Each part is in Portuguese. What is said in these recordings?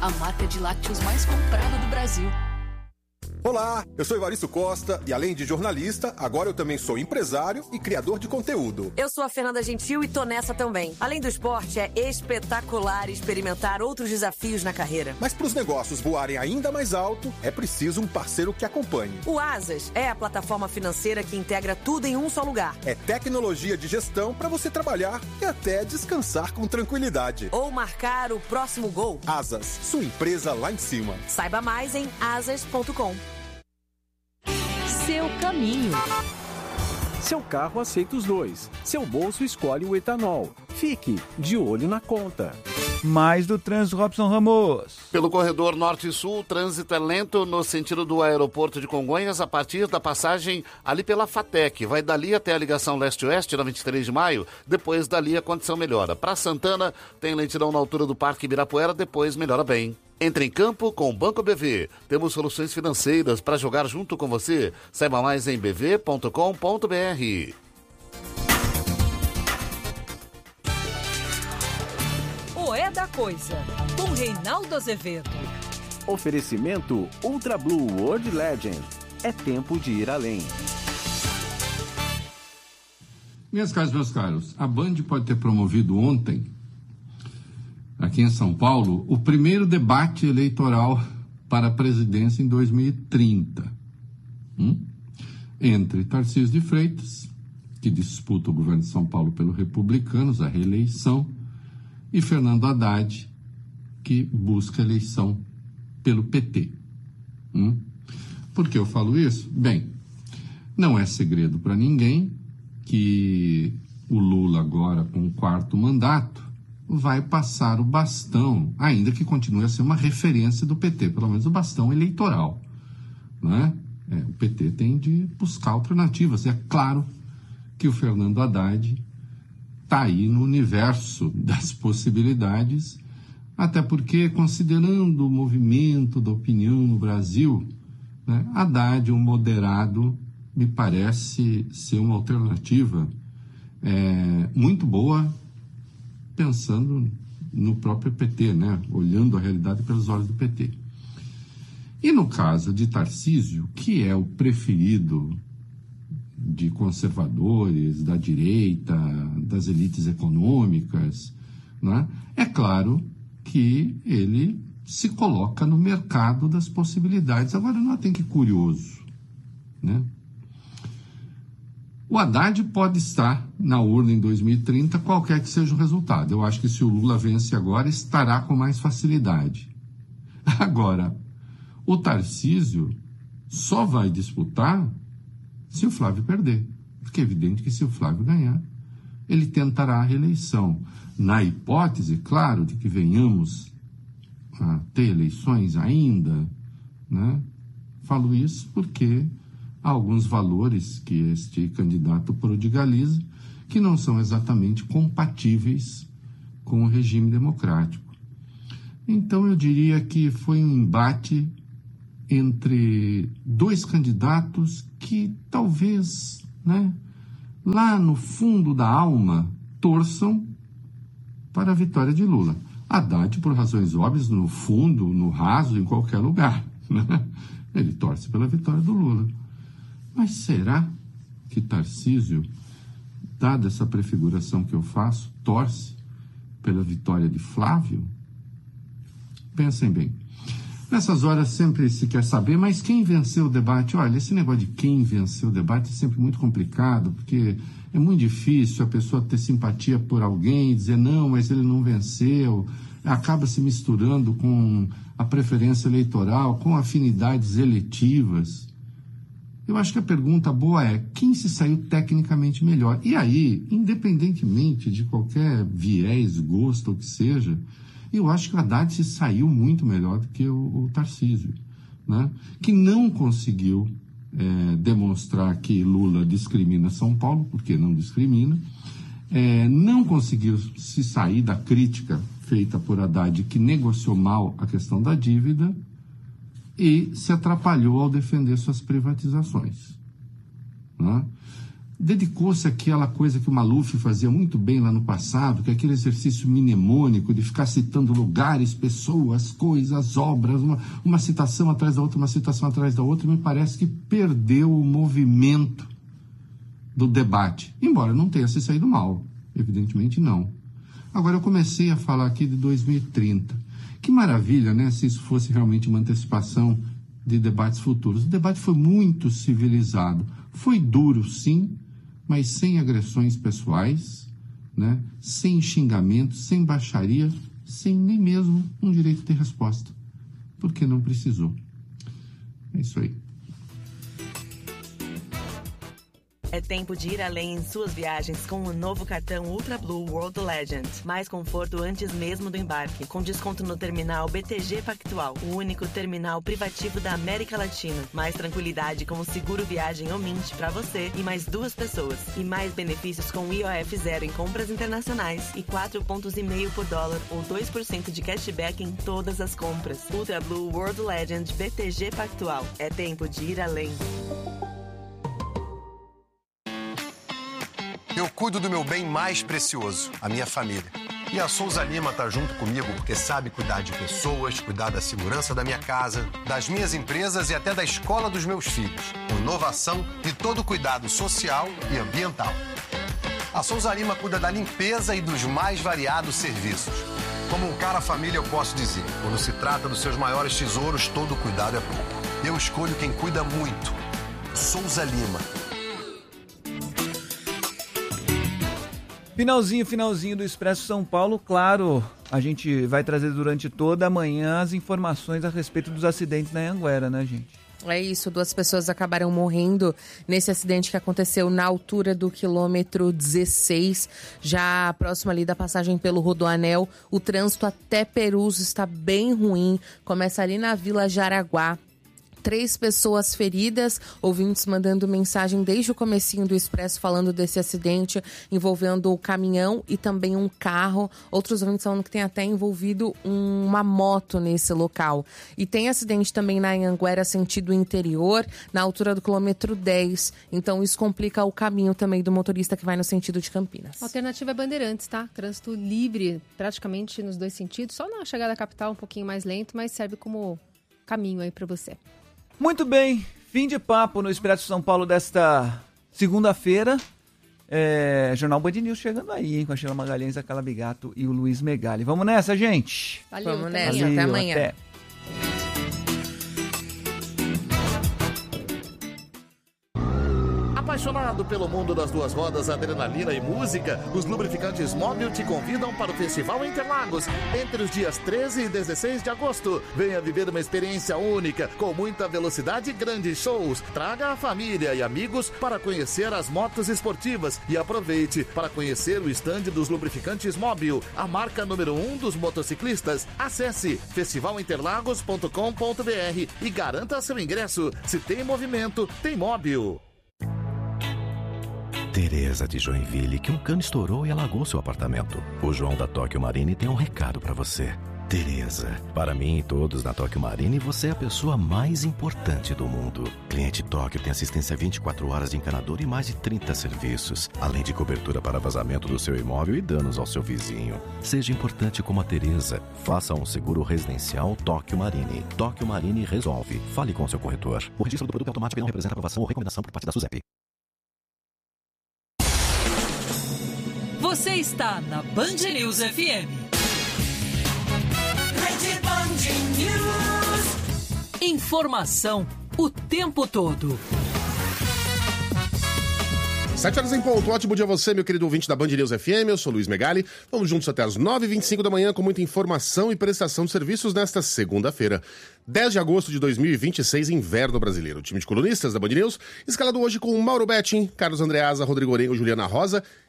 a marca de lácteos mais comprada do Brasil. Olá, eu sou Evaristo Costa e além de jornalista, agora eu também sou empresário e criador de conteúdo. Eu sou a Fernanda Gentil e tô nessa também. Além do esporte, é espetacular experimentar outros desafios na carreira. Mas para os negócios voarem ainda mais alto, é preciso um parceiro que acompanhe. O Asas é a plataforma financeira que integra tudo em um só lugar. É tecnologia de gestão para você trabalhar e até descansar com tranquilidade. Ou marcar o próximo gol. Asas, sua empresa lá em cima. Saiba mais em asas.com. Seu caminho. Seu carro aceita os dois. Seu bolso escolhe o etanol. Fique de olho na conta. Mais do trânsito, Robson Ramos. Pelo corredor norte e sul, o trânsito é lento no sentido do aeroporto de Congonhas a partir da passagem ali pela FATEC. Vai dali até a ligação leste-oeste, na 23 de maio. Depois dali a condição melhora. Para Santana, tem lentidão na altura do Parque Ibirapuera, depois melhora bem. Entre em campo com o Banco BV. Temos soluções financeiras para jogar junto com você. Saiba mais em bv.com.br. O É da Coisa, com Reinaldo Azevedo. Oferecimento Ultra Blue World Legend. É tempo de ir além. Minhas caras, meus caros, a Band pode ter promovido ontem, aqui em São Paulo, o primeiro debate eleitoral para a presidência em 2030. Entre Tarcísio de Freitas, que disputa o governo de São Paulo pelo Republicanos, a reeleição, e Fernando Haddad, que busca a eleição pelo PT. Por que eu falo isso? Bem, não é segredo para ninguém que o Lula agora, com o 4º mandato, vai passar o bastão, ainda que continue a ser uma referência do PT, pelo menos o bastão eleitoral. Né? O PT tem de buscar alternativas. É claro que o Fernando Haddad está aí no universo das possibilidades, até porque, considerando o movimento da opinião no Brasil, né, Haddad, um moderado, me parece ser uma alternativa muito boa, pensando no próprio PT, né? Olhando a realidade pelos olhos do PT. E no caso de Tarcísio, que é o preferido de conservadores, da direita, das elites econômicas, né? É claro que ele se coloca no mercado das possibilidades. Agora, não tem que curioso, né? O Haddad pode estar na urna em 2030, qualquer que seja o resultado. Eu acho que se o Lula vence agora, estará com mais facilidade. Agora, o Tarcísio só vai disputar se o Flávio perder. Porque é evidente que se o Flávio ganhar, ele tentará a reeleição. Na hipótese, claro, de que venhamos a ter eleições ainda, né? Falo isso porque há alguns valores que este candidato prodigaliza que não são exatamente compatíveis com o regime democrático. Então, eu diria que foi um embate entre dois candidatos que talvez, né, lá no fundo da alma, torçam para a vitória de Lula. Haddad, por razões óbvias, no fundo, no raso, em qualquer lugar, né? Ele torce pela vitória do Lula. Mas será que Tarcísio, dada essa prefiguração que eu faço, torce pela vitória de Flávio? Pensem bem. Nessas horas sempre se quer saber, mas quem venceu o debate? Olha, esse negócio de quem venceu o debate é sempre muito complicado, porque é muito difícil a pessoa ter simpatia por alguém e dizer, não, mas ele não venceu. Acaba se misturando com a preferência eleitoral, com afinidades eletivas. Eu acho que a pergunta boa é, quem se saiu tecnicamente melhor? E aí, independentemente de qualquer viés, gosto ou que seja, eu acho que o Haddad se saiu muito melhor do que o Tarcísio, né? Que não conseguiu demonstrar que Lula discrimina São Paulo, porque não discrimina, não conseguiu se sair da crítica feita por Haddad, que negociou mal a questão da dívida, e se atrapalhou ao defender suas privatizações, né? dedicou-se àquela coisa que o Maluf fazia muito bem lá no passado, que é aquele exercício mnemônico de ficar citando lugares, pessoas, coisas, obras, uma citação atrás da outra, uma citação atrás da outra, e me parece que perdeu o movimento do debate. Embora não tenha se saído mal, evidentemente não. Agora, eu comecei a falar aqui de 2030. Que maravilha, né, se isso fosse realmente uma antecipação de debates futuros. O debate foi muito civilizado. Foi duro, sim, mas sem agressões pessoais, né? Sem xingamentos, sem baixaria, sem nem mesmo um direito de resposta, porque não precisou. É isso aí. É tempo de ir além em suas viagens com o novo cartão Ultra Blue World Legend. Mais conforto antes mesmo do embarque, com desconto no terminal BTG Pactual, o único terminal privativo da América Latina. Mais tranquilidade com o seguro viagem ou Mint para você e mais 2 pessoas. E mais benefícios com IOF zero em compras internacionais e 4,5 pontos por dólar ou 2% de cashback em todas as compras. Ultra Blue World Legend BTG Pactual. É tempo de ir além. Eu cuido do meu bem mais precioso, a minha família. E a Souza Lima tá junto comigo porque sabe cuidar de pessoas, cuidar da segurança da minha casa, das minhas empresas e até da escola dos meus filhos. Com inovação e todo o cuidado social e ambiental. A Souza Lima cuida da limpeza e dos mais variados serviços. Como um cara família, eu posso dizer, quando se trata dos seus maiores tesouros, todo cuidado é pouco. Eu escolho quem cuida muito. Souza Lima. Finalzinho do Expresso São Paulo, claro, a gente vai trazer durante toda a manhã as informações a respeito dos acidentes na Anhanguera, né, gente? É isso, 2 pessoas acabaram morrendo nesse acidente que aconteceu na altura do quilômetro 16, já próximo ali da passagem pelo Rodoanel. O trânsito até Perus está bem ruim, começa ali na Vila Jaraguá. 3 pessoas feridas, ouvintes mandando mensagem desde o comecinho do Expresso falando desse acidente envolvendo o caminhão e também um carro. Outros ouvintes falando que tem até envolvido uma moto nesse local. E tem acidente também na Anhanguera, sentido interior, na altura do quilômetro 10. Então isso complica o caminho também do motorista que vai no sentido de Campinas. A alternativa é Bandeirantes, tá? Trânsito livre praticamente nos 2 sentidos. Só na chegada à capital um pouquinho mais lento, mas serve como caminho aí para você. Muito bem, fim de papo no Expresso São Paulo desta segunda-feira. Jornal Band News chegando aí, hein, com a Sheila Magalhães, a Carla Bigato e o Luiz Megali. Vamos nessa, gente? Valeu, vamos nessa, até amanhã. Até. Apaixonado pelo mundo das 2 rodas, adrenalina e música, os lubrificantes Móbil te convidam para o Festival Interlagos entre os dias 13 e 16 de agosto. Venha viver uma experiência única, com muita velocidade e grandes shows. Traga a família e amigos para conhecer as motos esportivas e aproveite para conhecer o estande dos lubrificantes Móbil, a marca número 1 dos motociclistas. Acesse festivalinterlagos.com.br e garanta seu ingresso. Se tem movimento, tem Móbil. Tereza de Joinville, que um cano estourou e alagou seu apartamento. O João da Tóquio Marine tem um recado para você. Tereza, para mim e todos na Tóquio Marine, você é a pessoa mais importante do mundo. Cliente Tóquio tem assistência 24 horas de encanador e mais de 30 serviços, além de cobertura para vazamento do seu imóvel e danos ao seu vizinho. Seja importante como a Tereza. Faça um seguro residencial Tóquio Marine. Tóquio Marine resolve. Fale com seu corretor. O registro do produto automático não representa aprovação ou recomendação por parte da SUSEP. Você está na Band News FM. Rede Band News. Informação o tempo todo. 7 horas em ponto. Ótimo dia a você, meu querido ouvinte da Band News FM. Eu sou Luiz Megali. Vamos juntos até as 9h25 da manhã com muita informação e prestação de serviços nesta segunda-feira. 10 de agosto de 2026, inverno brasileiro. O time de colunistas da Band News, escalado hoje com Mauro Betting, Carlos Andreasa, Rodrigo Orengo, Juliana Rosa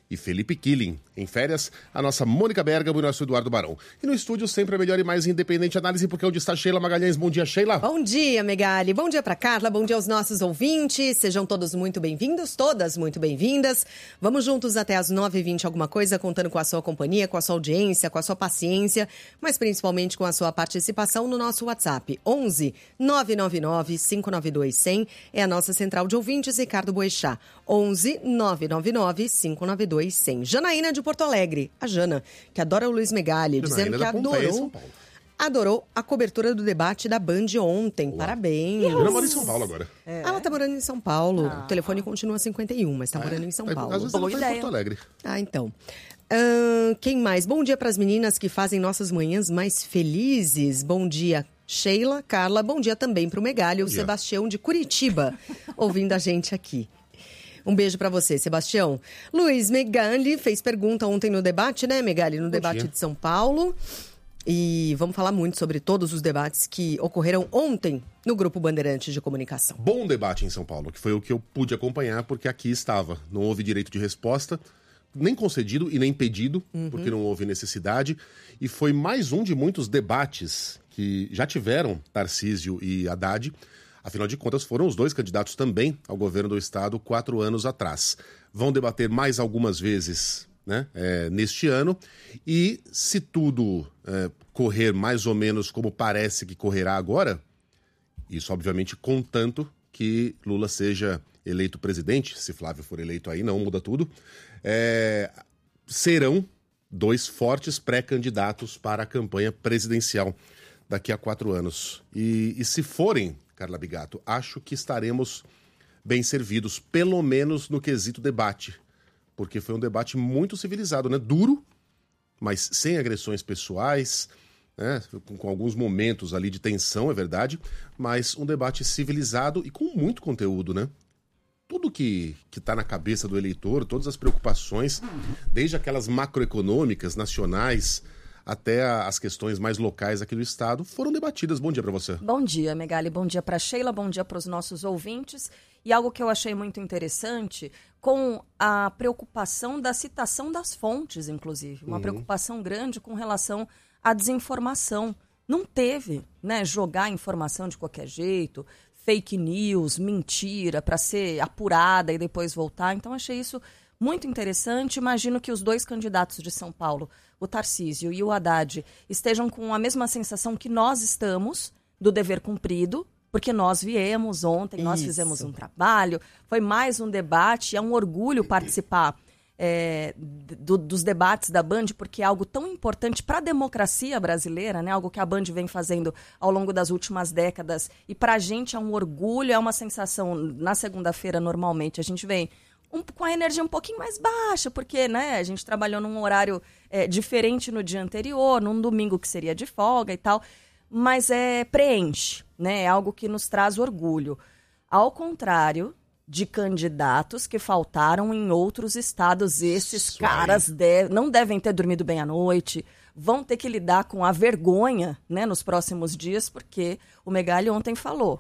e Felipe Killing. Em férias, a nossa Mônica Bergamo e o nosso Eduardo Barão. E no estúdio, sempre a melhor e mais independente análise, porque onde está Sheila Magalhães. Bom dia, Sheila. Bom dia, Megali. Bom dia para Carla, bom dia aos nossos ouvintes. Sejam todos muito bem-vindos, todas muito bem-vindas. Vamos juntos até às 9h20 alguma coisa, contando com a sua companhia, com a sua audiência, com a sua paciência, mas principalmente com a sua participação no nosso WhatsApp. 11 999 592 100 é a nossa central de ouvintes, Ricardo Boechat. 11 999 592 100. Janaína de Porto Alegre, a Jana, que adora o Luiz Megali, dizendo que adorou a cobertura do debate da Band ontem. Olá. Parabéns. Ela mora em São Paulo agora. Ela tá morando em São Paulo. O telefone continua 51, mas tá morando em São Paulo. Às vezes ela tá em Porto Alegre. Então. Quem mais? Bom dia para as meninas que fazem nossas manhãs mais felizes. Bom dia, Sheila, Carla. Bom dia também para o Megali, o Sebastião de Curitiba, ouvindo a gente aqui. Um beijo pra você, Sebastião. Luiz Megali fez pergunta ontem no debate, né, Megali? No debate de São Paulo. E vamos falar muito sobre todos os debates que ocorreram ontem no Grupo Bandeirantes de Comunicação. Bom debate em São Paulo, que foi o que eu pude acompanhar, porque aqui estava. Não houve direito de resposta, nem concedido e nem pedido, porque não houve necessidade. E foi mais um de muitos debates que já tiveram Tarcísio e Haddad. Afinal de contas, foram os dois candidatos também ao governo do estado 4 anos atrás. Vão debater mais algumas vezes, né, neste ano. E se tudo correr mais ou menos como parece que correrá agora, isso obviamente contanto que Lula seja eleito presidente, se Flávio for eleito aí não muda tudo, serão 2 fortes pré-candidatos para a campanha presidencial daqui a 4 anos. E se forem, Carla Bigato, acho que estaremos bem servidos, pelo menos no quesito debate, porque foi um debate muito civilizado, né? Duro, mas sem agressões pessoais, né? Com alguns momentos ali de tensão, é verdade, mas um debate civilizado e com muito conteúdo, né? Tudo que está na cabeça do eleitor, todas as preocupações, desde aquelas macroeconômicas, nacionais, até as questões mais locais aqui do estado, foram debatidas. Bom dia para você. Bom dia, Megali. Bom dia para Sheila, bom dia para os nossos ouvintes. E algo que eu achei muito interessante, com a preocupação da citação das fontes, inclusive. Uma preocupação grande com relação à desinformação. Não teve, né, jogar informação de qualquer jeito, fake news, mentira, para ser apurada e depois voltar. Então, achei isso muito interessante. Imagino que os 2 candidatos de São Paulo, o Tarcísio e o Haddad, estejam com a mesma sensação que nós estamos do dever cumprido, porque nós viemos ontem, nós fizemos um trabalho, foi mais um debate, é um orgulho participar dos debates da Band, porque é algo tão importante para a democracia brasileira, né? Algo que a Band vem fazendo ao longo das últimas décadas, e para a gente é um orgulho, é uma sensação. Na segunda-feira, normalmente, a gente vem com a energia um pouquinho mais baixa, porque, né, a gente trabalhou num horário diferente no dia anterior, num domingo que seria de folga e tal, mas preenche, né, é algo que nos traz orgulho. Ao contrário de candidatos que faltaram em outros estados, esses caras não devem ter dormido bem à noite, vão ter que lidar com a vergonha, né, nos próximos dias, porque o Megali ontem falou.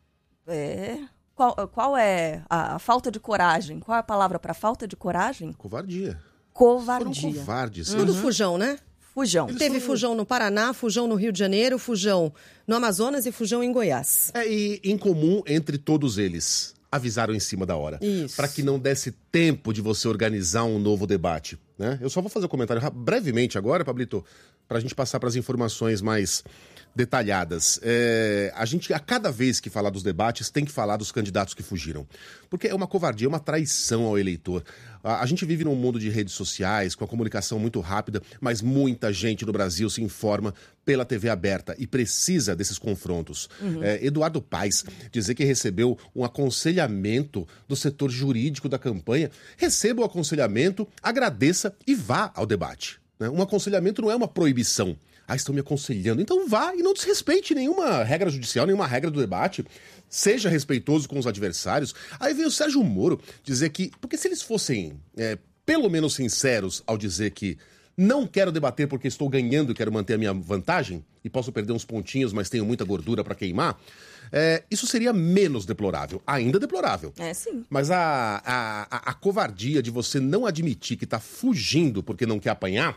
Qual é a falta de coragem? Qual é a palavra para falta de coragem? Covardia. Covardia. Foram covardes. Tudo fujão, né? Fujão. Teve fujão no Paraná, fujão no Rio de Janeiro, fujão no Amazonas e fujão em Goiás. E em comum entre todos eles, avisaram em cima da hora. Isso. Para que não desse tempo de você organizar um novo debate, né? Eu só vou fazer um comentário brevemente agora, Pablito, para a gente passar para as informações mais detalhadas. A gente, a cada vez que falar dos debates, tem que falar dos candidatos que fugiram. Porque é uma covardia, é uma traição ao eleitor. A gente vive num mundo de redes sociais, com a comunicação muito rápida, mas muita gente no Brasil se informa pela TV aberta e precisa desses confrontos. Eduardo Paes dizer que recebeu um aconselhamento do setor jurídico da campanha. Receba o aconselhamento, agradeça e vá ao debate. Um aconselhamento não é uma proibição. Estão me aconselhando. Então vá e não desrespeite nenhuma regra judicial, nenhuma regra do debate. Seja respeitoso com os adversários. Aí vem o Sérgio Moro dizer que... Porque se eles fossem pelo menos sinceros ao dizer que não quero debater porque estou ganhando e quero manter a minha vantagem, e posso perder uns pontinhos, mas tenho muita gordura para queimar, isso seria menos deplorável. Ainda deplorável. Sim. Mas a covardia de você não admitir que está fugindo porque não quer apanhar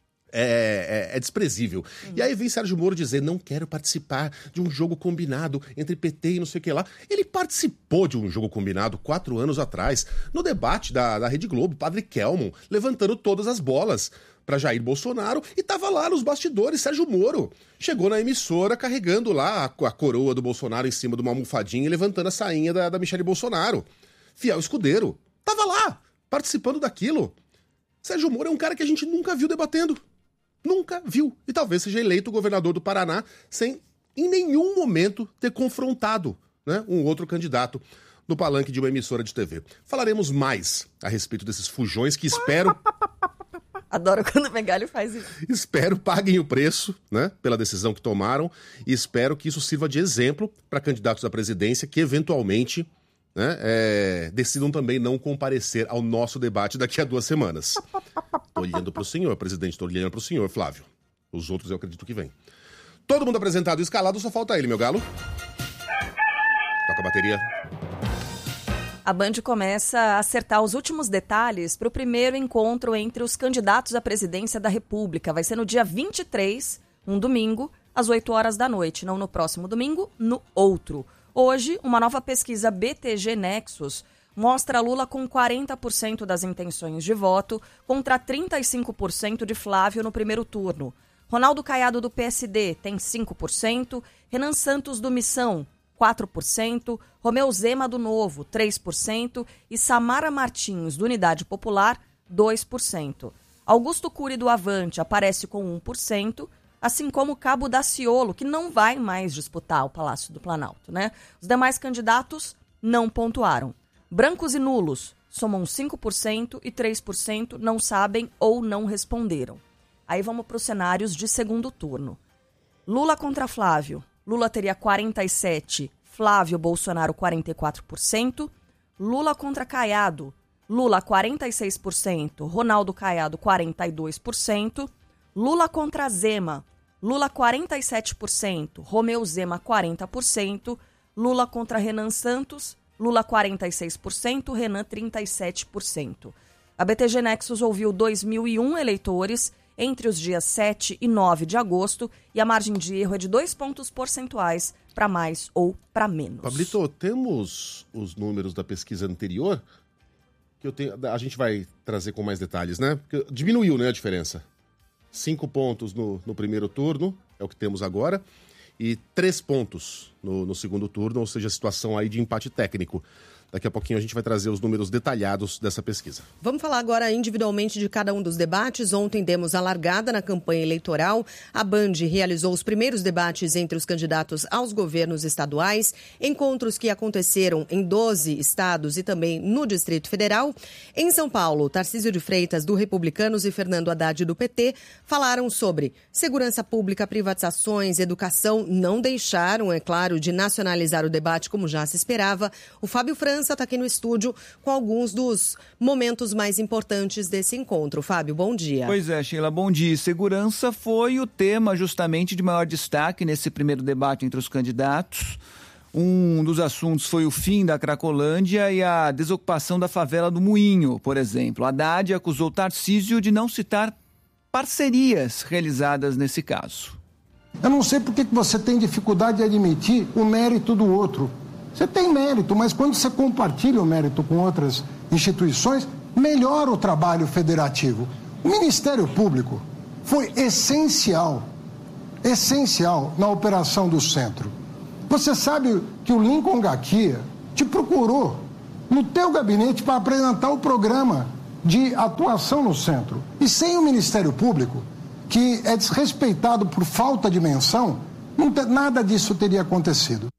é desprezível. E aí vem Sérgio Moro dizer, não quero participar de um jogo combinado entre PT e não sei o que lá. Ele participou de um jogo combinado 4 anos atrás, no debate da Rede Globo, Padre Kelmon, levantando todas as bolas para Jair Bolsonaro, e tava lá nos bastidores Sérgio Moro. Chegou na emissora carregando lá a coroa do Bolsonaro em cima de uma almofadinha e levantando a sainha da Michele Bolsonaro. Fiel escudeiro. Tava lá, participando daquilo. Sérgio Moro é um cara que a gente nunca viu debatendo. Nunca viu. E talvez seja eleito governador do Paraná sem, em nenhum momento, ter confrontado, né, um outro candidato no palanque de uma emissora de TV. Falaremos mais a respeito desses fujões que espero... Adoro quando o Megali faz isso. Espero paguem o preço, né, pela decisão que tomaram, e espero que isso sirva de exemplo para candidatos à presidência que, eventualmente, né, decidam também não comparecer ao nosso debate daqui a 2 semanas. Tô olhando pro senhor, presidente, tô olhando pro senhor, Flávio. Os outros eu acredito que vem. Todo mundo apresentado e escalado, só falta ele, meu galo. Toca a bateria. A Band começa a acertar os últimos detalhes para o primeiro encontro entre os candidatos à presidência da República. Vai ser no dia 23, um domingo, às 8 horas da noite. Não no próximo domingo, no outro. Hoje, uma nova pesquisa BTG Nexus mostra Lula com 40% das intenções de voto contra 35% de Flávio no primeiro turno. Ronaldo Caiado, do PSD, tem 5%, Renan Santos, do Missão, 4%, Romeu Zema, do Novo, 3% e Samara Martins, do Unidade Popular, 2%. Augusto Cury, do Avante, aparece com 1%, assim como Cabo Daciolo, que não vai mais disputar o Palácio do Planalto, né? Os demais candidatos não pontuaram. Brancos e nulos somam 5% e 3% não sabem ou não responderam. Aí vamos para os cenários de segundo turno. Lula contra Flávio. Lula teria 47%, Flávio Bolsonaro 44%. Lula contra Caiado. Lula 46%, Ronaldo Caiado 42%. Lula contra Zema. Lula 47%, Romeu Zema 40%. Lula contra Renan Santos. Lula 46%, Renan 37%. A BTG Nexus ouviu 2.001 eleitores entre os dias 7 e 9 de agosto e a margem de erro é de 2 pontos percentuais para mais ou para menos. Pablito, temos os números da pesquisa anterior? Que a gente vai trazer com mais detalhes, né? Porque diminuiu, né, a diferença. 5 pontos no primeiro turno, é o que temos agora, e 3 pontos no segundo turno, ou seja, a situação aí de empate técnico. Daqui a pouquinho a gente vai trazer os números detalhados dessa pesquisa. Vamos falar agora individualmente de cada um dos debates. Ontem demos a largada na campanha eleitoral. A Band realizou os primeiros debates entre os candidatos aos governos estaduais, encontros que aconteceram em 12 estados e também no Distrito Federal. Em São Paulo, Tarcísio de Freitas, do Republicanos, e Fernando Haddad, do PT, falaram sobre segurança pública, privatizações, educação. Não deixaram, é claro, de nacionalizar o debate como já se esperava. O Fábio França está aqui no estúdio com alguns dos momentos mais importantes desse encontro. Fábio, bom dia. Pois é, Sheila, bom dia. Segurança foi o tema justamente de maior destaque nesse primeiro debate entre os candidatos. Um dos assuntos foi o fim da Cracolândia e a desocupação da favela do Moinho, por exemplo. Haddad acusou Tarcísio de não citar parcerias realizadas nesse caso. Eu não sei por que você tem dificuldade de admitir o mérito do outro. Você tem mérito, mas quando você compartilha o mérito com outras instituições, melhora o trabalho federativo. O Ministério Público foi essencial na operação do centro. Você sabe que o Lincoln Gakia te procurou no teu gabinete para apresentar o programa de atuação no centro. E sem o Ministério Público, que é desrespeitado por falta de menção, nada disso teria acontecido.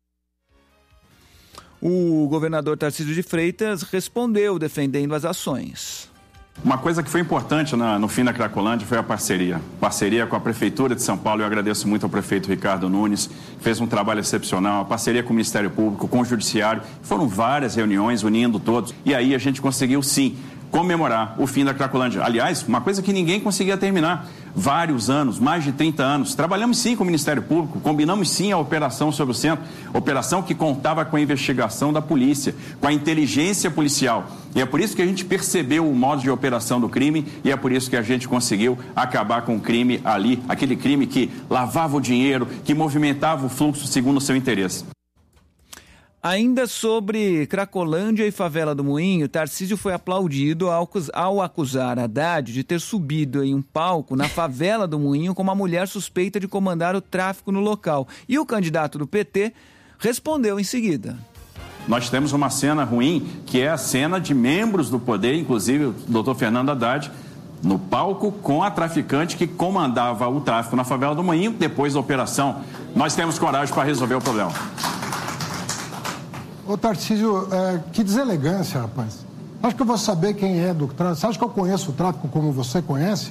O governador Tarcísio de Freitas respondeu defendendo as ações. Uma coisa que foi importante no fim da Cracolândia foi a parceria. Parceria com a Prefeitura de São Paulo. Eu agradeço muito ao prefeito Ricardo Nunes, que fez um trabalho excepcional. A parceria com o Ministério Público, com o Judiciário. Foram várias reuniões unindo todos. E aí a gente conseguiu, sim, comemorar o fim da Cracolândia. Aliás, uma coisa que ninguém conseguia terminar. Vários anos, mais de 30 anos. Trabalhamos sim com o Ministério Público, combinamos sim a operação sobre o centro, operação que contava com a investigação da polícia, com a inteligência policial. E é por isso que a gente percebeu o modo de operação do crime e é por isso que a gente conseguiu acabar com o crime ali, aquele crime que lavava o dinheiro, que movimentava o fluxo segundo o seu interesse. Ainda sobre Cracolândia e Favela do Moinho, Tarcísio foi aplaudido ao acusar Haddad de ter subido em um palco na Favela do Moinho com uma mulher suspeita de comandar o tráfico no local. E o candidato do PT respondeu em seguida. Nós temos uma cena ruim, que é a cena de membros do poder, inclusive o doutor Fernando Haddad, no palco com a traficante que comandava o tráfico na Favela do Moinho depois da operação. Nós temos coragem para resolver o problema. Ô Tarcísio, que deselegância, rapaz. Acho que eu vou saber quem é do tráfico. Você acha que eu conheço o tráfico como você conhece?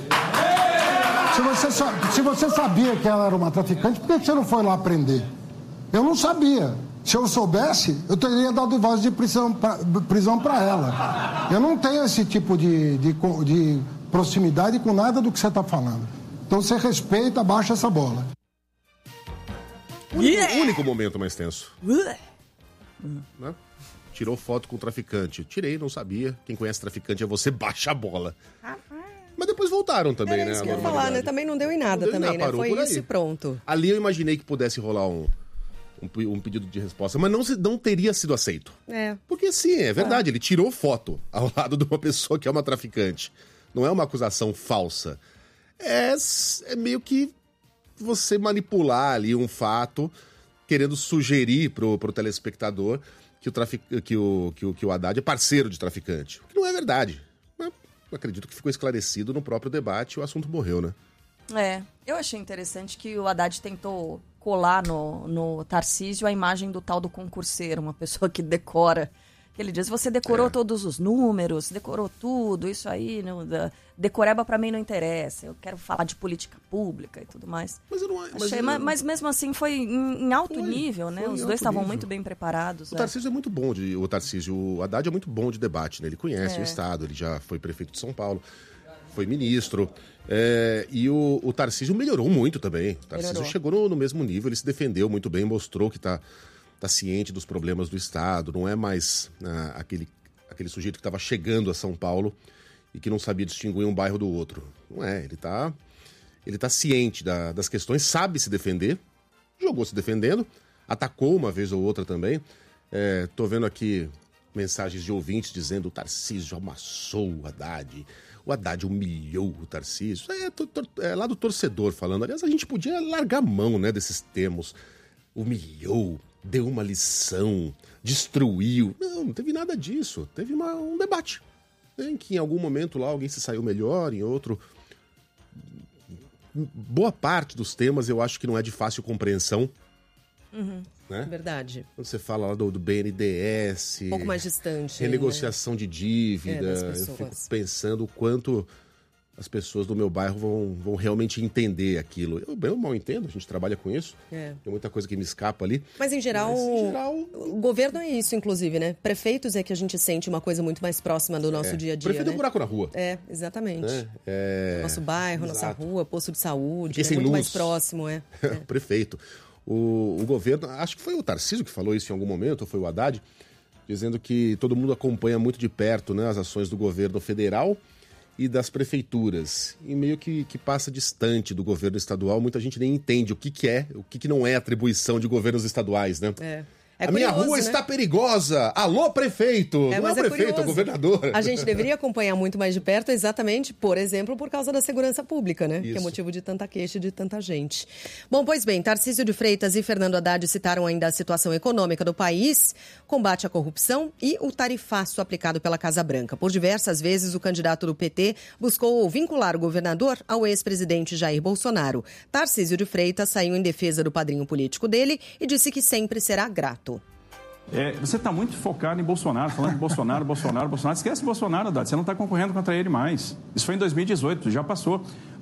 Se você sabia que ela era uma traficante, por que você não foi lá prender? Eu não sabia. Se eu soubesse, eu teria dado voz de prisão para ela. Eu não tenho esse tipo de proximidade com nada do que você está falando. Então você respeita, abaixa essa bola. O único momento mais tenso. Né? Tirou foto com o traficante. Tirei, não sabia. Quem conhece traficante é você, baixa a bola. Mas depois voltaram também, né? Isso que eu ia falar, né? Também não deu em nada também, né? Foi isso e pronto. Ali eu imaginei que pudesse rolar um pedido de resposta, mas não teria sido aceito. Porque sim, é verdade, ele tirou foto ao lado de uma pessoa que é uma traficante. Não é uma acusação falsa. É meio que você manipular ali um fato, querendo sugerir pro telespectador que o Haddad é parceiro de traficante. O que não é verdade. Mas eu acredito que ficou esclarecido no próprio debate e o assunto morreu, né? Eu achei interessante que o Haddad tentou colar no Tarcísio a imagem do tal do concurseiro, uma pessoa que decora. Ele diz, você decorou todos os números, decorou tudo, isso aí, decoreba pra mim não interessa, eu quero falar de política pública e tudo mais. Mas mesmo assim foi em alto nível, né? Os dois estavam muito bem preparados. O Tarcísio é muito bom, o Haddad é muito bom de debate, né? Ele conhece o Estado, ele já foi prefeito de São Paulo, foi ministro, e o Tarcísio melhorou muito também. O Tarcísio chegou no mesmo nível, ele se defendeu muito bem, mostrou que tá ciente dos problemas do Estado, não é mais aquele sujeito que estava chegando a São Paulo e que não sabia distinguir um bairro do outro. Não é, ele tá ciente das questões, sabe se defender, jogou se defendendo, atacou uma vez ou outra também. Tô vendo aqui mensagens de ouvintes dizendo o Tarcísio amassou o Haddad humilhou o Tarcísio. É lá do torcedor falando. Aliás, a gente podia largar a mão, né, desses termos. Humilhou, deu uma lição, destruiu. Não teve nada disso. Teve um debate, né, em que em algum momento lá alguém se saiu melhor, em outro... Boa parte dos temas eu acho que não é de fácil compreensão. Né? Verdade. Quando você fala lá do BNDES... Um pouco mais distante. Renegociação de dívida. Eu fico pensando o quanto as pessoas do meu bairro vão realmente entender aquilo. Eu mal entendo, a gente trabalha com isso. Tem muita coisa que me escapa ali. Mas em geral, o governo é isso, inclusive, né? Prefeitos é que a gente sente uma coisa muito mais próxima do nosso dia a dia. Prefeito é um buraco na rua. Exatamente. Nosso bairro, nossa rua, posto de saúde. É muito mais próximo, Prefeito. O governo, acho que foi o Tarcísio que falou isso em algum momento, ou foi o Haddad, dizendo que todo mundo acompanha muito de perto, né, as ações do governo federal e das prefeituras. E meio que passa distante do governo estadual, muita gente nem entende o que não é atribuição de governos estaduais, né? A minha rua está perigosa! Alô, prefeito! Não é o prefeito, é o governador. A gente deveria acompanhar muito mais de perto, exatamente, por exemplo, por causa da segurança pública, né? Que é motivo de tanta queixa e de tanta gente. Bom, pois bem, Tarcísio de Freitas e Fernando Haddad citaram ainda a situação econômica do país, combate à corrupção e o tarifaço aplicado pela Casa Branca. Por diversas vezes, o candidato do PT buscou vincular o governador ao ex-presidente Jair Bolsonaro. Tarcísio de Freitas saiu em defesa do padrinho político dele e disse que sempre será grato. Você está muito focado em Bolsonaro, falando de Bolsonaro. Esquece Bolsonaro, Haddad. Você não está concorrendo contra ele mais. Isso foi em 2018, já passou.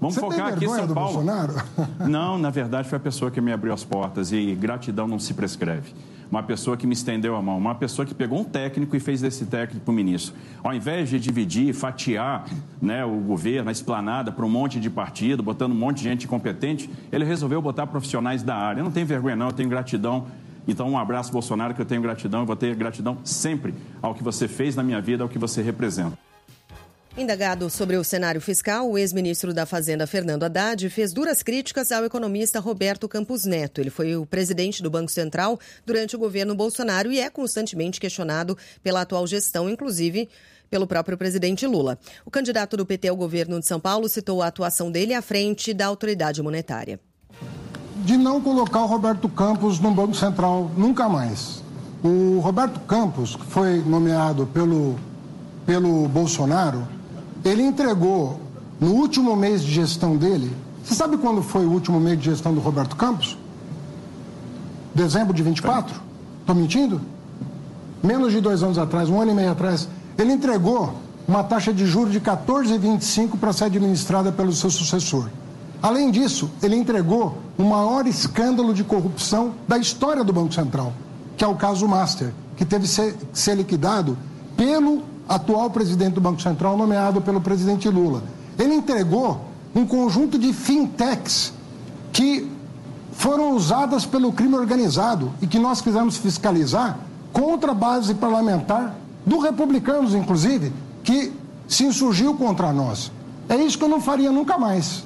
Vamos focar aqui em São do Paulo. Bolsonaro? Não, na verdade foi a pessoa que me abriu as portas e gratidão não se prescreve. Uma pessoa que me estendeu a mão, uma pessoa que pegou um técnico e fez desse técnico o ministro. Ao invés de dividir, fatiar, né, o governo, a esplanada para um monte de partido, botando um monte de gente incompetente, ele resolveu botar profissionais da área. Eu não tenho vergonha não, eu tenho gratidão. Então um abraço, Bolsonaro, que eu tenho gratidão, eu vou ter gratidão sempre ao que você fez na minha vida, ao que você representa. Indagado sobre o cenário fiscal, o ex-ministro da Fazenda, Fernando Haddad, fez duras críticas ao economista Roberto Campos Neto. Ele foi o presidente do Banco Central durante o governo Bolsonaro e é constantemente questionado pela atual gestão, inclusive pelo próprio presidente Lula. O candidato do PT ao governo de São Paulo citou a atuação dele à frente da autoridade monetária. De não colocar o Roberto Campos no Banco Central nunca mais. O Roberto Campos, que foi nomeado pelo Bolsonaro, ele entregou no último mês de gestão dele. Você sabe quando foi o último mês de gestão do Roberto Campos? Dezembro de 24? Estou mentindo? Menos de 2 anos atrás, 1 ano e meio atrás, ele entregou uma taxa de juros de 14,25 para ser administrada pelo seu sucessor. Além disso, ele entregou o maior escândalo de corrupção da história do Banco Central, que é o caso Master, que teve que ser liquidado pelo atual presidente do Banco Central, nomeado pelo presidente Lula. Ele entregou um conjunto de fintechs que foram usadas pelo crime organizado e que nós quisemos fiscalizar contra a base parlamentar do Republicanos, inclusive, que se insurgiu contra nós. É isso que eu não faria nunca mais.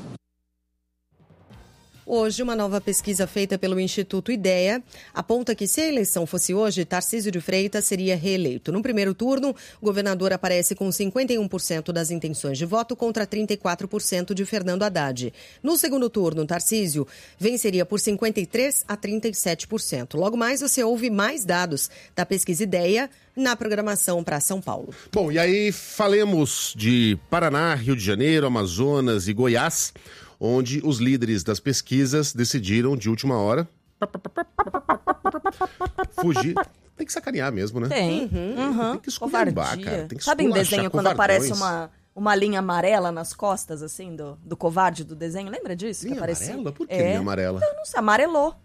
Hoje, uma nova pesquisa feita pelo Instituto IDEA aponta que se a eleição fosse hoje, Tarcísio de Freitas seria reeleito. No primeiro turno, o governador aparece com 51% das intenções de voto contra 34% de Fernando Haddad. No segundo turno, Tarcísio venceria por 53% a 37%. Logo mais, você ouve mais dados da pesquisa IDEA na programação para São Paulo. Bom, e aí falemos de Paraná, Rio de Janeiro, Amazonas e Goiás, onde os líderes das pesquisas decidiram de última hora fugir. Tem que sacanear mesmo, né? Tem. Tem que esculhambar, cara. Tem que Sabe em desenho quando aparece covardões. uma linha amarela nas costas, assim, do covarde do desenho? Lembra disso? Linha que aparecia? amarela? Por que linha amarela? Eu não sei, amarelou.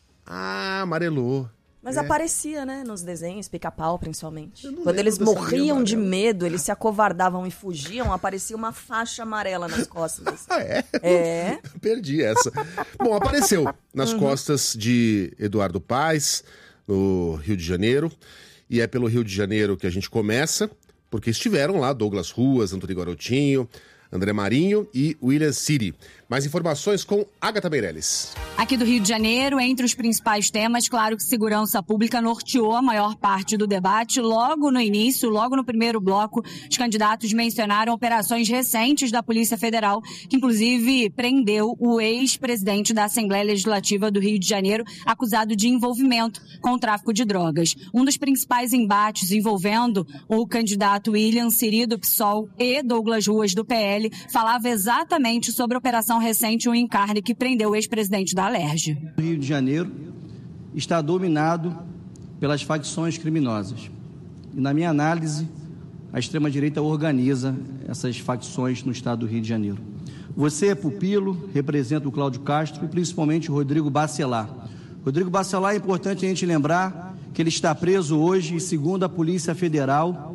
Ah, amarelou. Mas aparecia, né, nos desenhos, Pica-Pau, principalmente. Quando lembro eles dessa morriam linha de amarela. medo, eles se acovardavam e fugiam, aparecia uma faixa amarela nas costas. Ah, é? É. Perdi essa. Bom, apareceu nas costas de Eduardo Paes, no Rio de Janeiro. E é pelo Rio de Janeiro que a gente começa, porque estiveram lá Douglas Ruas, Antônio Garotinho, André Marinho e William Siri. Mais informações com Agatha Meirelles. Aqui do Rio de Janeiro, entre os principais temas, claro que segurança pública norteou a maior parte do debate. Logo no início, logo no primeiro bloco, os candidatos mencionaram operações recentes da Polícia Federal, que inclusive prendeu o ex-presidente da Assembleia Legislativa do Rio de Janeiro, acusado de envolvimento com o tráfico de drogas. Um dos principais embates envolvendo o candidato William Siri, do PSOL, e Douglas Ruas, do PL, falava exatamente sobre a operação recente, um encarne que prendeu o ex-presidente da Alerj. O Rio de Janeiro está dominado pelas facções criminosas. E, na minha análise, a extrema-direita organiza essas facções no estado do Rio de Janeiro. Você é pupilo, representa o Cláudio Castro e principalmente o Rodrigo Bacelar. Rodrigo Bacelar, é importante a gente lembrar que ele está preso hoje e, segundo a Polícia Federal,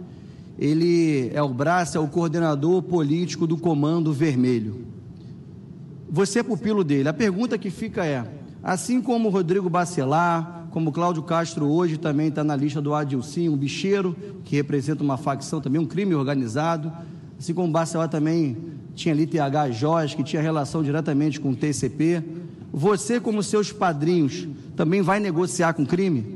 ele é o braço, é o coordenador político do Comando Vermelho. Você é pupilo dele. A pergunta que fica é, assim como o Rodrigo Bacelar, como o Cláudio Castro hoje também está na lista do Adilcim, um bicheiro, que representa uma facção também, um crime organizado, assim como o Bacelar também tinha ali TH Joias, que tinha relação diretamente com o TCP, você, como seus padrinhos, também vai negociar com crime?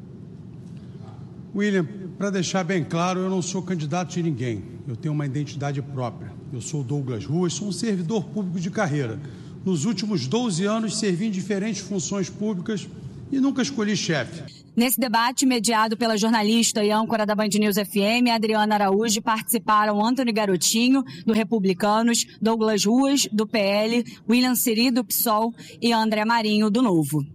William, para deixar bem claro, eu não sou candidato de ninguém. Eu tenho uma identidade própria. Eu sou Douglas Ruas, sou um servidor público de carreira. Nos últimos 12 anos, servi em diferentes funções públicas e nunca escolhi chefe. Nesse debate, mediado pela jornalista e âncora da Band News FM, Adriana Araújo, participaram Antônio Garotinho, do Republicanos, Douglas Ruas, do PL, William Siri, do PSOL e André Marinho, do Novo.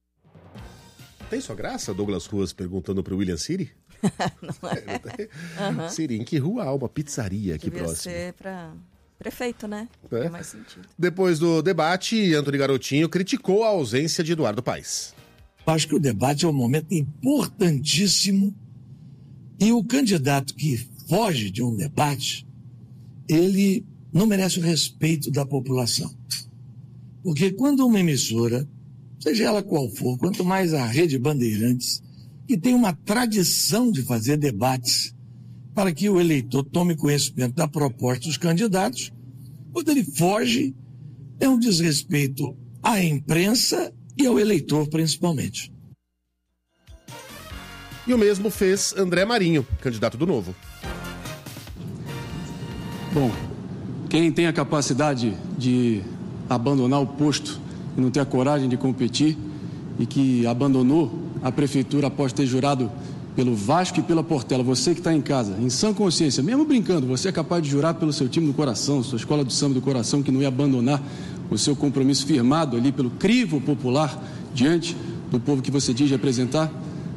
Tem sua graça, Douglas Ruas perguntando para o William Siri? Não é? Siri, em que rua há uma pizzaria aqui Devia próxima? ser para Prefeito, né? Tem mais sentido. Depois do debate, Antony Garotinho criticou a ausência de Eduardo Paes. Acho que o debate é um momento importantíssimo e o candidato que foge de um debate, ele não merece o respeito da população. Porque quando uma emissora, seja ela qual for, quanto mais a Rede Bandeirantes, que tem uma tradição de fazer debates para que o eleitor tome conhecimento da proposta dos candidatos, quando ele foge, é um desrespeito à imprensa e ao eleitor, principalmente. E o mesmo fez André Marinho, candidato do Novo. Bom, quem tem a capacidade de abandonar o posto e não ter a coragem de competir e que abandonou a prefeitura após ter jurado pelo Vasco e pela Portela, você que está em casa, em sã consciência, mesmo brincando, você é capaz de jurar pelo seu time do coração, sua escola do samba do coração, que não ia abandonar o seu compromisso firmado ali pelo crivo popular diante do povo que você diz representar?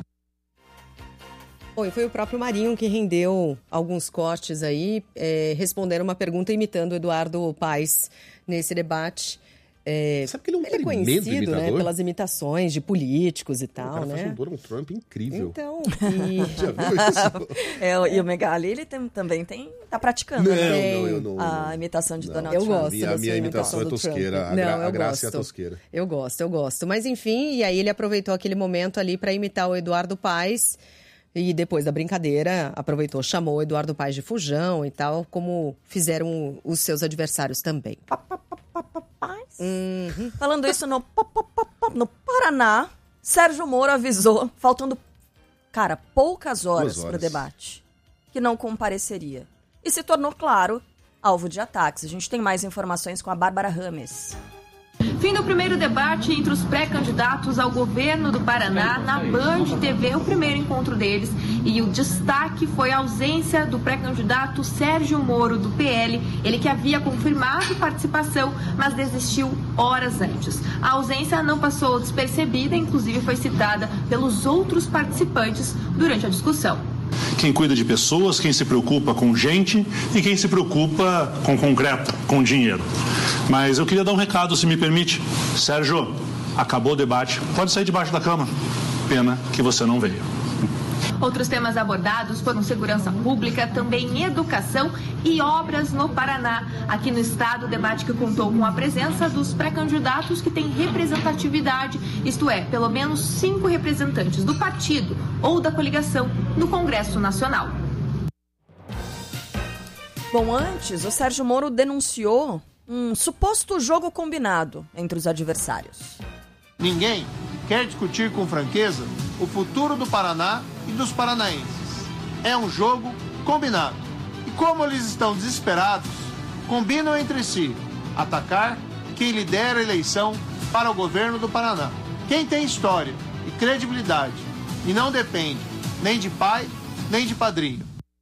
Bom, e foi o próprio Marinho que rendeu alguns cortes aí, respondendo uma pergunta imitando o Eduardo Paes nesse debate. Sabe que ele é um ele é conhecido, né, pelas imitações de políticos e tal, O cara né? faz um Donald Trump incrível. Então, Já viu isso? E o Megali, ele também tá praticando não, a imitação de Donald eu Trump. gosto da A minha imitação é do tosqueira, Trump. a graça é a tosqueira. Eu gosto. Mas enfim, e aí ele aproveitou aquele momento ali para imitar o Eduardo Paes. E depois da brincadeira, aproveitou, chamou o Eduardo Paes de fujão e tal, como fizeram os seus adversários também. Falando isso no Paraná, Sérgio Moro avisou, faltando, poucas horas para o debate, que não compareceria. E se tornou, claro, alvo de ataques. A gente tem mais informações com a Bárbara Rames. Fim do primeiro debate entre os pré-candidatos ao governo do Paraná na Band TV, o primeiro encontro deles. E o destaque foi a ausência do pré-candidato Sérgio Moro, do PL. Ele que havia confirmado participação, mas desistiu horas antes. A ausência não passou despercebida, inclusive foi citada pelos outros participantes durante a discussão. Quem cuida de pessoas, quem se preocupa com gente e quem se preocupa com concreto, com dinheiro. Mas eu queria dar um recado, se me permite. Sérgio, acabou o debate, pode sair debaixo da cama. Pena que você não veio. Outros temas abordados foram segurança pública, também educação e obras no Paraná. Aqui no estado, o debate que contou com a presença dos pré-candidatos que têm representatividade, isto é, pelo menos 5 representantes do partido ou da coligação no Congresso Nacional. Bom, antes, o Sérgio Moro denunciou um suposto jogo combinado entre os adversários. Ninguém quer discutir com franqueza o futuro do Paraná e dos paranaenses. É um jogo combinado. E como eles estão desesperados, combinam entre si atacar quem lidera a eleição para o governo do Paraná. Quem tem história e credibilidade e não depende nem de pai, nem de padrinho.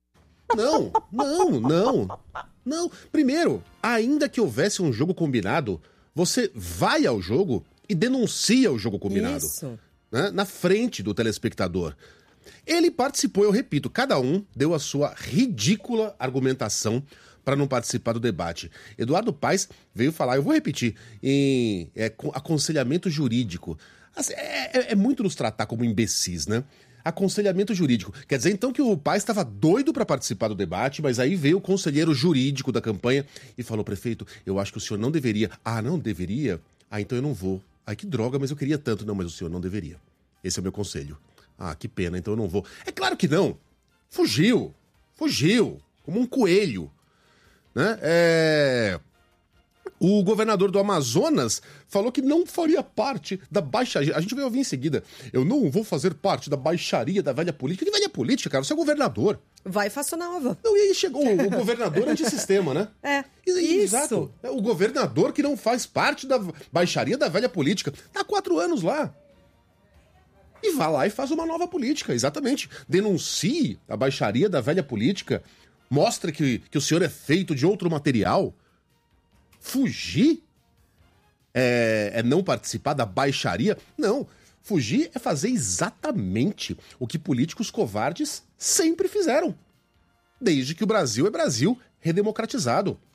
Não. Primeiro, ainda que houvesse um jogo combinado, você vai ao jogo e denuncia o jogo combinado. Isso. Né? Na frente do telespectador. Ele participou, eu repito, cada um deu a sua ridícula argumentação para não participar do debate. Eduardo Paes veio falar, eu vou repetir, em aconselhamento jurídico. Assim, é muito nos tratar como imbecis, né? Aconselhamento jurídico. Quer dizer, então, que o Paes estava doido para participar do debate, mas aí veio o conselheiro jurídico da campanha e falou, prefeito, eu acho que o senhor não deveria. Ah, não deveria? Ah, então eu não vou. Ai, que droga, mas eu queria tanto. Não, mas o senhor não deveria. Esse é o meu conselho. Ah, que pena, então eu não vou. É claro que não. Fugiu. Como um coelho. Né? O governador do Amazonas falou que não faria parte da baixaria. A gente vai ouvir em seguida. Eu não vou fazer parte da baixaria da velha política. Que velha política, cara? Você é governador. Vai faça nova. Não, e aí chegou o governador antissistema, né? Isso. Exato. É o governador que não faz parte da baixaria da velha política. Tá há 4 anos lá. E vá lá e faz uma nova política, exatamente. Denuncie a baixaria da velha política. Mostre que o senhor é feito de outro material. Fugir é não participar da baixaria? Não. Fugir é fazer exatamente o que políticos covardes sempre fizeram. Desde que o Brasil é Brasil redemocratizado.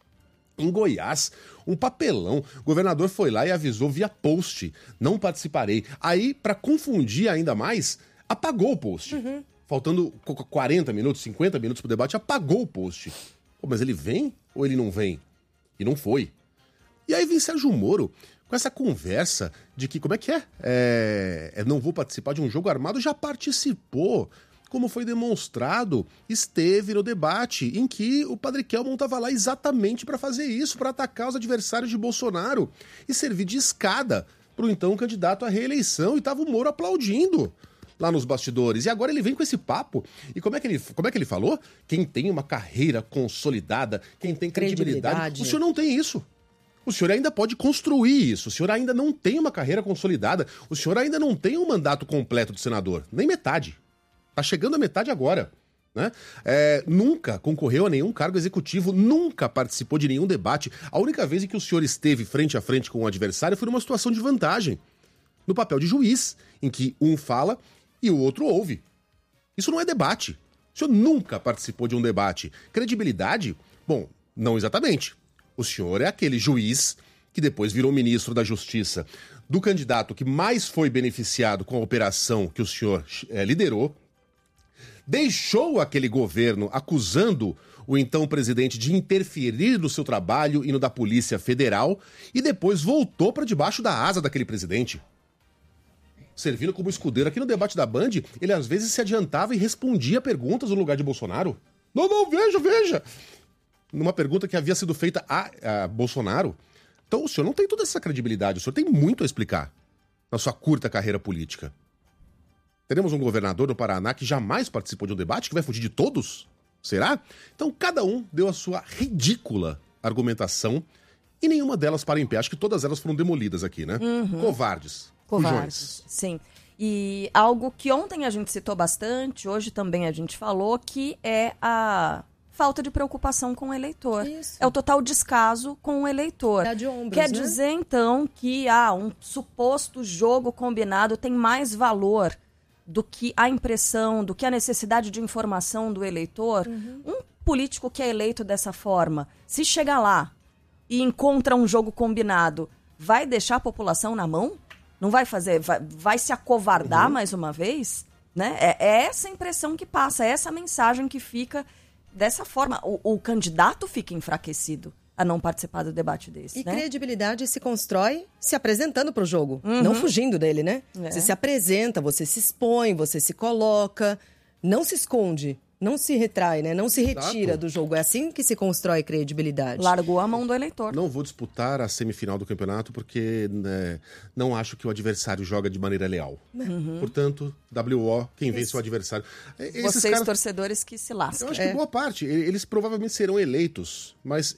Em Goiás, um papelão. O governador foi lá e avisou via post: não participarei. Aí, para confundir ainda mais, apagou o post. Faltando 40 minutos, 50 minutos pro debate, apagou o post. Pô, mas ele vem ou ele não vem? E não foi. E aí vem Sérgio Moro com essa conversa de que, como é que é? Não vou participar de um jogo armado, já participou. Como foi demonstrado, esteve no debate em que o Padre Kelmon estava lá exatamente para fazer isso, para atacar os adversários de Bolsonaro e servir de escada para o então candidato à reeleição, e estava o Moro aplaudindo lá nos bastidores. E agora ele vem com esse papo. E como é que ele falou? Quem tem uma carreira consolidada, quem tem credibilidade. O senhor não tem isso. O senhor ainda pode construir isso. O senhor ainda não tem uma carreira consolidada. O senhor ainda não tem um mandato completo de senador. Nem metade. Tá chegando a metade agora, né? Nunca concorreu a nenhum cargo executivo, nunca participou de nenhum debate. A única vez em que o senhor esteve frente a frente com o adversário foi numa situação de vantagem, no papel de juiz, em que um fala e o outro ouve. Isso não é debate. O senhor nunca participou de um debate. Credibilidade? Bom, não exatamente. O senhor é aquele juiz que depois virou ministro da Justiça do candidato que mais foi beneficiado com a operação que o senhor liderou, deixou aquele governo acusando o então presidente de interferir no seu trabalho e no da Polícia Federal, e depois voltou para debaixo da asa daquele presidente, servindo como escudeiro. Aqui no debate da Band, ele às vezes se adiantava e respondia perguntas no lugar de Bolsonaro. Não, veja! Numa pergunta que havia sido feita a Bolsonaro. Então o senhor não tem toda essa credibilidade, o senhor tem muito a explicar na sua curta carreira política. Teremos um governador no Paraná que jamais participou de um debate, que vai fugir de todos? Será? Então cada um deu a sua ridícula argumentação e nenhuma delas para em pé. Acho que todas elas foram demolidas aqui, né? Covardes. Sim. E algo que ontem a gente citou bastante, hoje também a gente falou, que é a falta de preocupação com o eleitor. Isso. É o total descaso com o eleitor. Dá de ombros, Quer dizer, então, que um suposto jogo combinado tem mais valor do que a impressão, do que a necessidade de informação do eleitor. Um político que é eleito dessa forma, se chegar lá e encontra um jogo combinado, vai deixar a população na mão? Não vai fazer? Vai se acovardar mais uma vez? Né? É essa impressão que passa, é essa mensagem que fica dessa forma. O candidato fica enfraquecido a não participar do debate desse. E credibilidade se constrói se apresentando para o jogo, não fugindo dele, né? Você se apresenta, você se expõe, você se coloca, não se esconde, não se retrai, né? Não se retira do jogo. É assim que se constrói credibilidade. Largou a mão do eleitor. Não vou disputar a semifinal do campeonato porque não acho que o adversário joga de maneira leal. Portanto, WO, quem vence o adversário. Vocês, torcedores, que se lascam. Eu acho que boa parte. Eles provavelmente serão eleitos, mas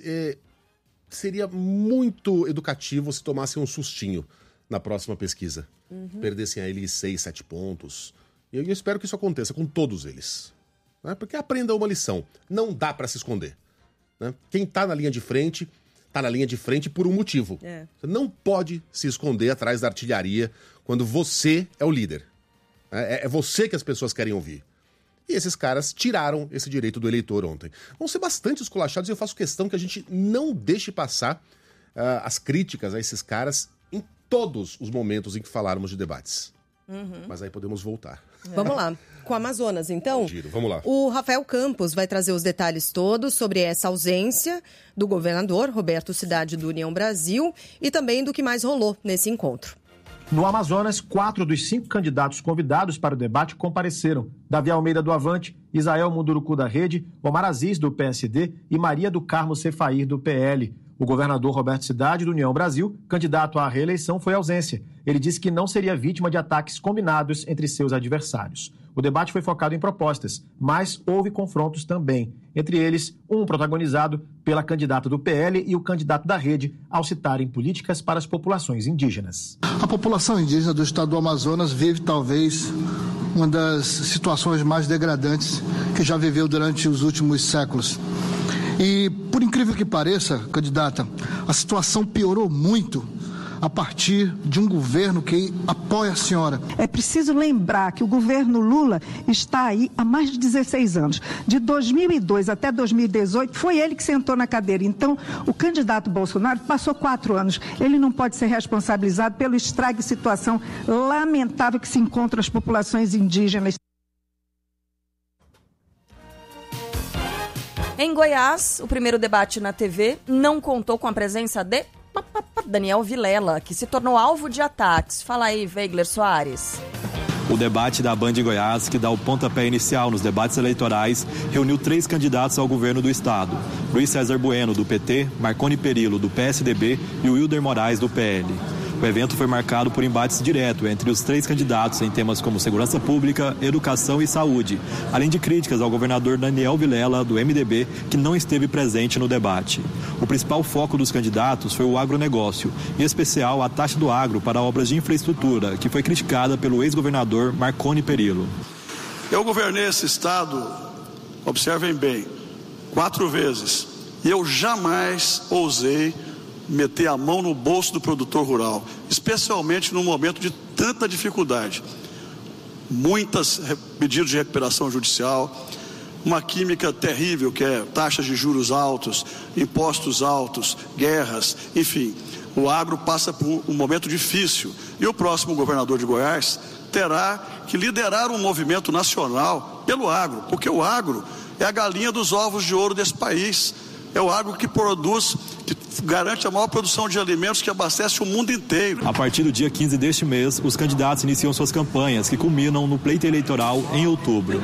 seria muito educativo se tomassem um sustinho na próxima pesquisa. Perdessem a eles 6, 7 pontos. E eu espero que isso aconteça com todos eles. Porque aprenda uma lição. Não dá para se esconder. Né? Quem tá na linha de frente por um motivo. Você não pode se esconder atrás da artilharia quando você é o líder. É você que as pessoas querem ouvir. E esses caras tiraram esse direito do eleitor ontem. Vão ser bastante esculachados e eu faço questão que a gente não deixe passar as críticas a esses caras em todos os momentos em que falarmos de debates. Mas aí podemos voltar. Vamos lá. Com o Amazonas, então? Giro, vamos lá. O Rafael Campos vai trazer os detalhes todos sobre essa ausência do governador Roberto Cidade do União Brasil e também do que mais rolou nesse encontro. No Amazonas, 4 dos 5 candidatos convidados para o debate compareceram. Davi Almeida do Avante, Isael Munduruku da Rede, Omar Aziz do PSD e Maria do Carmo Cefair do PL. O governador Roberto Cidade do União Brasil, candidato à reeleição, foi ausência. Ele disse que não seria vítima de ataques combinados entre seus adversários. O debate foi focado em propostas, mas houve confrontos também. Entre eles, um protagonizado pela candidata do PL e o candidato da Rede, ao citarem políticas para as populações indígenas. A população indígena do estado do Amazonas vive talvez uma das situações mais degradantes que já viveu durante os últimos séculos. E, por incrível que pareça, candidata, a situação piorou muito a partir de um governo que apoia a senhora. É preciso lembrar que o governo Lula está aí há mais de 16 anos. De 2002 até 2018, foi ele que sentou na cadeira. Então, o candidato Bolsonaro passou 4 anos. Ele não pode ser responsabilizado pelo estrago e situação lamentável que se encontram as populações indígenas. Em Goiás, o primeiro debate na TV não contou com a presença de Daniel Vilela, que se tornou alvo de ataques. Fala aí, Weigler Soares. O debate da Band de Goiás, que dá o pontapé inicial nos debates eleitorais, reuniu 3 candidatos ao governo do estado. Luiz César Bueno, do PT, Marconi Perillo, do PSDB e o Wilder Moraes, do PL. O evento foi marcado por embates diretos entre os 3 candidatos em temas como segurança pública, educação e saúde, além de críticas ao governador Daniel Vilela, do MDB, que não esteve presente no debate. O principal foco dos candidatos foi o agronegócio, em especial a taxa do agro para obras de infraestrutura, que foi criticada pelo ex-governador Marconi Perillo. Eu governei esse estado, observem bem, 4 vezes, e eu jamais ousei meter a mão no bolso do produtor rural, especialmente num momento de tanta dificuldade. Muitos pedidos de recuperação judicial, uma química terrível que é taxas de juros altos, impostos altos, guerras, enfim. O agro passa por um momento difícil e o próximo governador de Goiás terá que liderar um movimento nacional pelo agro, porque o agro é a galinha dos ovos de ouro desse país. É o agro que produz, que garante a maior produção de alimentos que abastece o mundo inteiro. A partir do dia 15 deste mês, os candidatos iniciam suas campanhas, que culminam no pleito eleitoral em outubro.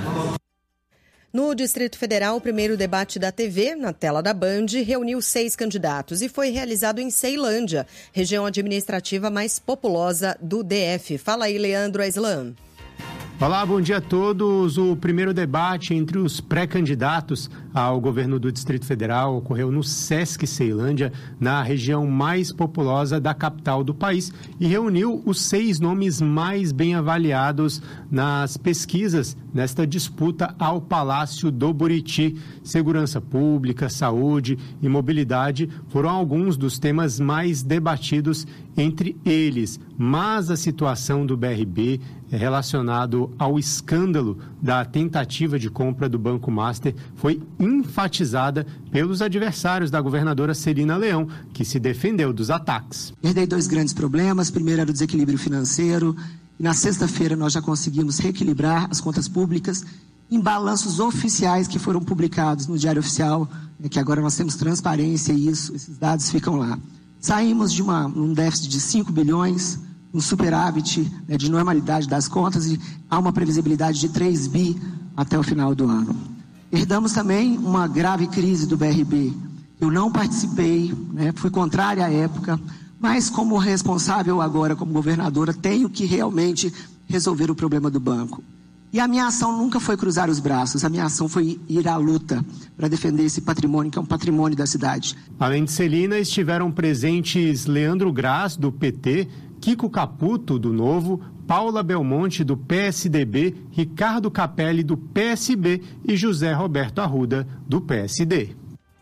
No Distrito Federal, o primeiro debate da TV, na tela da Band, reuniu 6 candidatos e foi realizado em Ceilândia, região administrativa mais populosa do DF. Fala aí, Leandro Aislan. Olá, bom dia a todos. O primeiro debate entre os pré-candidatos ao governo do Distrito Federal ocorreu no Sesc Ceilândia, na região mais populosa da capital do país, e reuniu os 6 nomes mais bem avaliados nas pesquisas nesta disputa ao Palácio do Buriti. Segurança pública, saúde e mobilidade foram alguns dos temas mais debatidos entre eles, mas a situação do BRB relacionado ao escândalo da tentativa de compra do Banco Master foi enfatizada pelos adversários da governadora Celina Leão, que se defendeu dos ataques. Herdei 2 grandes problemas. Primeiro era o desequilíbrio financeiro. E na sexta-feira nós já conseguimos reequilibrar as contas públicas em balanços oficiais que foram publicados no Diário Oficial, que agora nós temos transparência e esses dados ficam lá. Saímos de um déficit de 5 bilhões, um superávit de normalidade das contas e há uma previsibilidade de 3 bi até o final do ano. Herdamos também uma grave crise do BRB. Eu não participei, fui contrária à época, mas como responsável agora, como governadora, tenho que realmente resolver o problema do banco. E a minha ação nunca foi cruzar os braços, a minha ação foi ir à luta para defender esse patrimônio, que é um patrimônio da cidade. Além de Celina, estiveram presentes Leandro Graz, do PT, Kiko Caputo, do Novo, Paula Belmonte, do PSDB, Ricardo Capelli, do PSB e José Roberto Arruda, do PSD.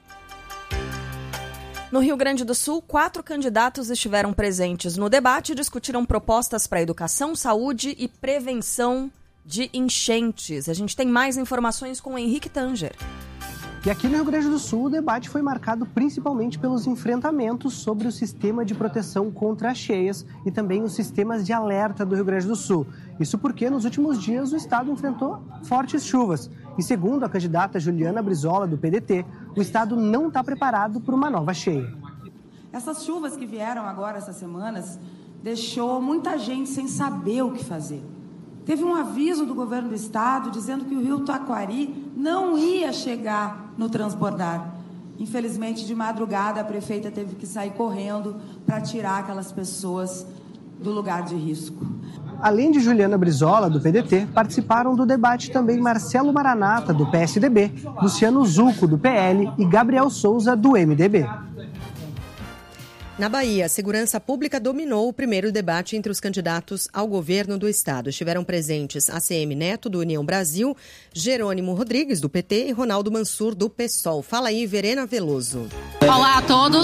No Rio Grande do Sul, 4 candidatos estiveram presentes no debate e discutiram propostas para educação, saúde e prevenção de enchentes. A gente tem mais informações com o Henrique Tanger. E aqui no Rio Grande do Sul, o debate foi marcado principalmente pelos enfrentamentos sobre o sistema de proteção contra as cheias e também os sistemas de alerta do Rio Grande do Sul. Isso porque, nos últimos dias, o estado enfrentou fortes chuvas. E segundo a candidata Juliana Brizola, do PDT, o estado não está preparado para uma nova cheia. Essas chuvas que vieram agora, essas semanas, deixou muita gente sem saber o que fazer. Teve um aviso do governo do estado dizendo que o rio Taquari não ia chegar no transbordar. Infelizmente, de madrugada, a prefeita teve que sair correndo para tirar aquelas pessoas do lugar de risco. Além de Juliana Brizola, do PDT, participaram do debate também Marcelo Maranata, do PSDB, Luciano Zucco, do PL e Gabriel Souza, do MDB. Na Bahia, a segurança pública dominou o primeiro debate entre os candidatos ao governo do estado. Estiveram presentes ACM Neto, do União Brasil, Jerônimo Rodrigues, do PT e Ronaldo Mansur, do PSOL. Fala aí, Verena Veloso. Olá a todos.